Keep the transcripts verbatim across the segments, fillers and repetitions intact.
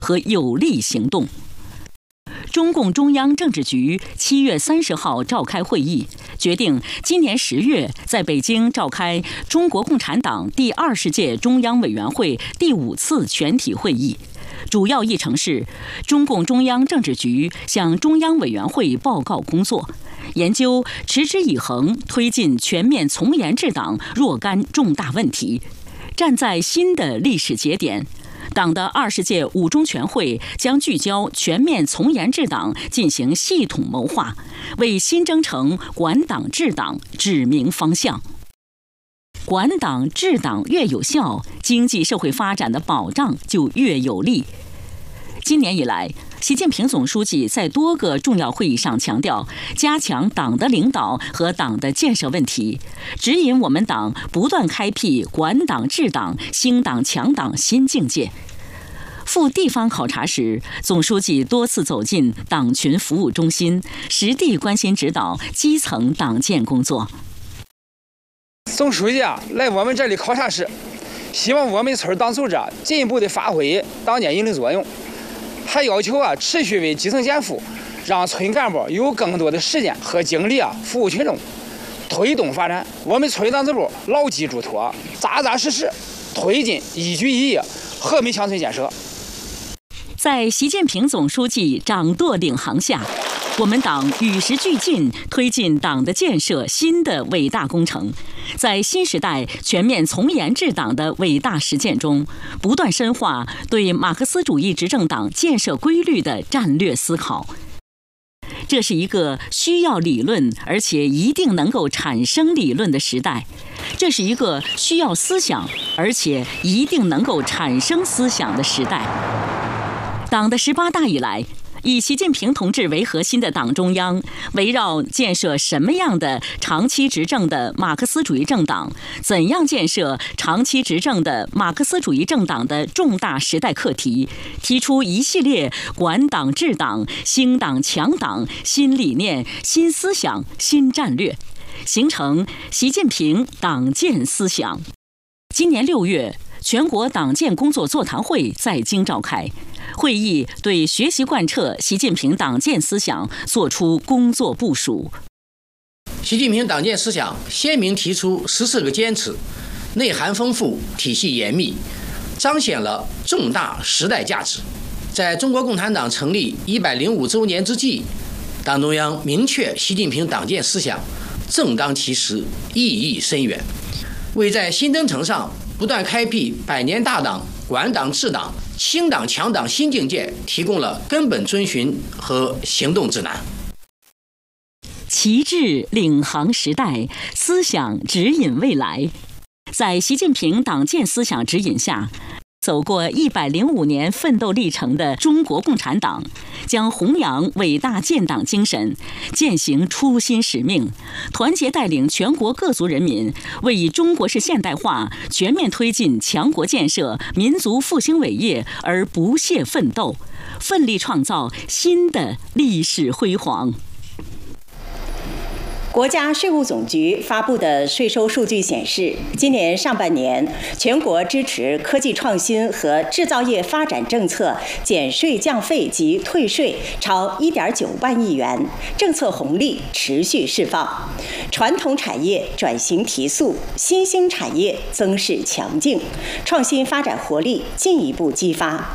和有力行动。中共中央政治局七月三十号召开会议，决定今年十月在北京召开中国共产党第二十届中央委员会第五次全体会议。主要议程是中共中央政治局向中央委员会报告工作，研究持之以恒推进全面从严治党若干重大问题。站在新的历史节点，党的二十届五中全会将聚焦全面从严治党进行系统谋划，为新征程管党治党指明方向。管党治党越有效，经济社会发展的保障就越有力。今年以来，习近平总书记在多个重要会议上强调，加强党的领导和党的建设问题，指引我们党不断开辟管党治党、兴党强党新境界。赴地方考察时，总书记多次走进党群服务中心，实地关心指导基层党建工作。 总书记啊，来我们这里考察时，希望我们村党组织啊进一步的发挥党建引领作用，还要求啊持续为基层减负，让村干部有更多的时间和精力啊服务群众，推动发展。我们村党支部牢记嘱托，扎扎实实推进一举一业和平乡村建设。 在习近平总书记掌舵领航下，我们党与时俱进，推进党的建设新的伟大工程，在新时代全面从严治党的伟大实践中，不断深化对马克思主义执政党建设规律的战略思考。这是一个需要理论，而且一定能够产生理论的时代；这是一个需要思想，而且一定能够产生思想的时代。党的十八大以来，以习近平同志为核心的党中央，围绕建设什么样的长期执政的马克思主义政党，怎样建设长期执政的马克思主义政党的重大时代课题，提出一系列管党治党、兴党强党新理念、新思想、新战略，形成习近平党建思想。今年六月，全国党建工作座谈会在京召开，会议对学习贯彻习近平党建思想作出工作部署。 习近平党建思想鲜明提出十四个坚持，内涵丰富，体系严密，彰显了重大时代价值。在中国共产党成立一百零五周年之际，党中央明确习近平党建思想正当其时，意义深远，为在新征程上不断开辟百年大党、管党治党、兴党强党新境界提供了根本遵循和行动指南。 旗帜领航时代，思想指引未来。在习近平党建思想指引下，走过一百零五年奋斗历程的中国共产党，将弘扬伟大建党精神，践行初心使命，团结带领全国各族人民，为以中国式现代化全面推进强国建设、民族复兴伟业而不懈奋斗，奋力创造新的历史辉煌。 国家税务总局发布的税收数据显示，今年上半年，全国支持科技创新和制造业发展政策减税降费及退税超一点九万亿元，政策红利持续释放，传统产业转型提速，新兴产业增势强劲，创新发展活力进一步激发。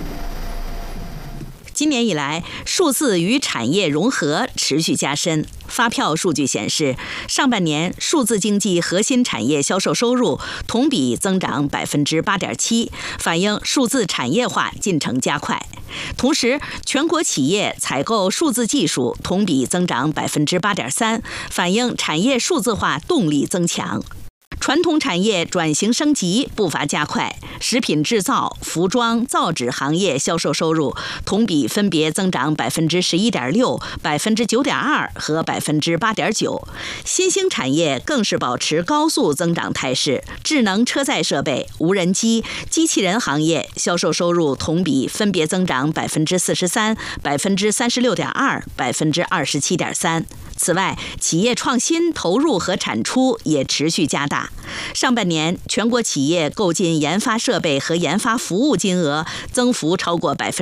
今年以来，数字与产业融合持续加深。发票数据显示，上半年数字经济核心产业销售收入同比增长百分之八点七，反映数字产业化进程加快。同时，全国企业采购数字技术同比增长百分之八点三，反映产业数字化动力增强。传统产业转型升级步伐加快，食品制造、服装、造纸行业销售收入同比分别增长百分之十一点六、百分之九点二和百分之八点九。新兴产业更是保持高速增长态势，智能车载设备、无人机、机器人行业销售收入同比分别增长百分之四十三、百分之三十六点二、百分之二十七点三。此外，企业创新投入和产出也持续加大。 上半年，全国企业购进研发设备和研发服务金额增幅超过百分。